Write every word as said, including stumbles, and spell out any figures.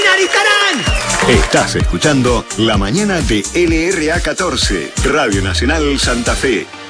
Aristarán! Estás escuchando La Mañana de L R A catorce, Radio Nacional Santa Fe.